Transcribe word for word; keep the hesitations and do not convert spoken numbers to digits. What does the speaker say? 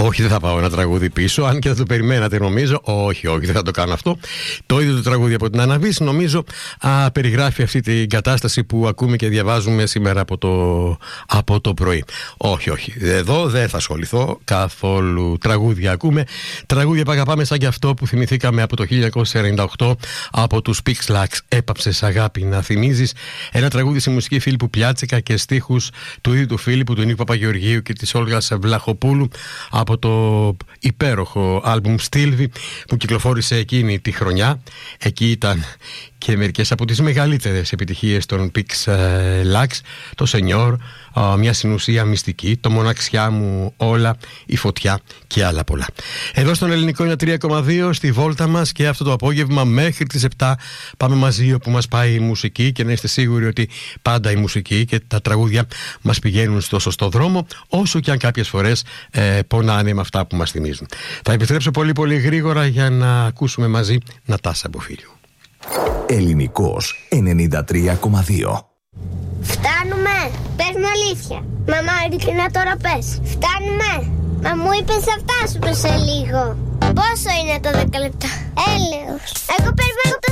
Όχι, δεν θα πάω ένα τραγούδι πίσω, αν και θα το περιμένατε νομίζω. Όχι, όχι, δεν θα το κάνω αυτό. Το ίδιο το τραγούδι από την Αναβίς, νομίζω, α, περιγράφει αυτή την κατάσταση που ακούμε και διαβάζουμε σήμερα από το, από το πρωί. Όχι, όχι, εδώ δεν θα ασχοληθώ καθόλου. Τραγούδια ακούμε, τραγούδια που αγαπάμε, σαν και αυτό που θυμηθήκαμε από το χίλια εννιακόσια ενενήντα οκτώ από τους Pixlax, Έπαψες αγάπη να θυμίζεις. Ένα τραγούδι σε μουσική Φίλιππου Πιάτσικα και στίχους του ίδιου του Φίλιππου, του Νίκου Παπαγεωργίου και της Όλγας Βλαχοπούλου, από το υπέροχο άλμπουμ Στίλβι που κυκλοφόρησε εκείνη τη χρονιά. Εκεί ήταν και μερικές από τις μεγαλύτερες επιτυχίες των Pixlax, το Σενιόρ, μια συνουσία μυστική, το Μοναξιά μου όλα, η φωτιά και άλλα πολλά. Εδώ στον Ελληνικό είναι τρία κόμμα δύο στη βόλτα μας, και αυτό το απόγευμα μέχρι τις επτά πάμε μαζί όπου μας πάει η μουσική, και να είστε σίγουροι ότι πάντα η μουσική και τα τραγούδια μας πηγαίνουν στο σωστό δρόμο, όσο και αν κάποιες φορές ε, πονάνε με αυτά που μας θυμίζουν. Θα επιστρέψω πολύ πολύ γρήγορα για να ακούσουμε μαζί Νατάσα Μποφίλιου. Ελληνικός ενενήντα τρία κόμμα δύο. Φτάνουμε! Πες μου αλήθεια. Μαμά, ειλικρινά τώρα πες. Φτάνουμε! Μα μου είπες θα φτάσουμε σε λίγο. Πόσο είναι το δέκα λεπτά? Έλεος. Εγώ περιμένω το